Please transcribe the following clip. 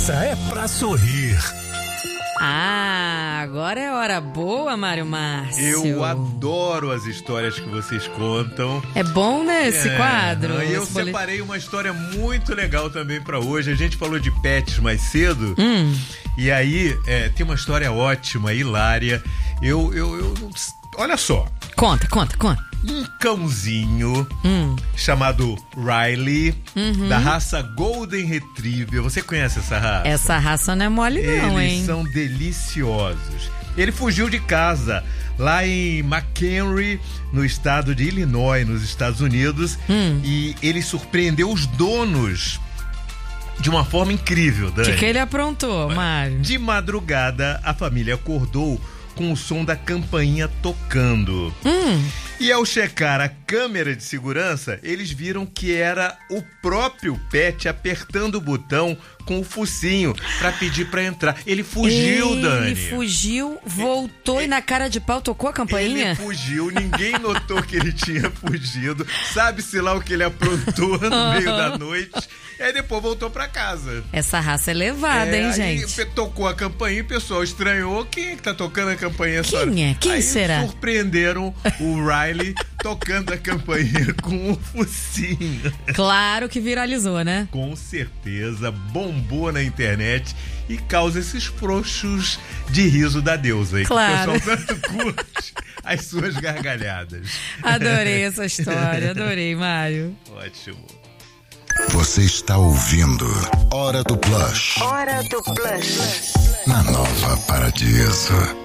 Essa é pra sorrir. Ah, agora é hora boa, Mário Márcio. Eu adoro as histórias que vocês contam. É bom, né, esse quadro? E eu separei uma história muito legal também pra hoje. A gente falou de pets mais cedo. E aí, tem uma história ótima, hilária. Olha só. Conta. Um cãozinho chamado Riley, da raça Golden Retriever. Você conhece essa raça? Essa raça não é mole não, hein? Eles são deliciosos. Ele fugiu de casa lá em McHenry, no estado de Illinois, nos Estados Unidos. E ele surpreendeu os donos de uma forma incrível, Dani. De que ele aprontou, Mário? De madrugada, a família acordou com o som da campainha tocando. E ao checar a câmera de segurança, eles viram que era o próprio pet apertando o botão com o focinho pra pedir pra entrar. Ele fugiu, Dani. Ele fugiu, voltou e na cara de pau tocou a campainha? Ele fugiu, ninguém notou que ele tinha fugido. Sabe-se lá o que ele aprontou no meio da noite. E aí depois voltou pra casa. Essa raça é levada, hein, gente? Aí tocou a campainha e o pessoal estranhou. Quem é que tá tocando a campainha essa hora? Quem é? Quem aí será? Surpreenderam o Riley tocando a campainha com o focinho. Claro que viralizou, né? Com certeza, bombou na internet e causa esses frouxos de riso da deusa aí. Claro. Que o pessoal tanto curte as suas gargalhadas. Adorei essa história, adorei, Mário. Ótimo. Você está ouvindo Hora do Plush. Hora do Plush. Na Nova Paradiso.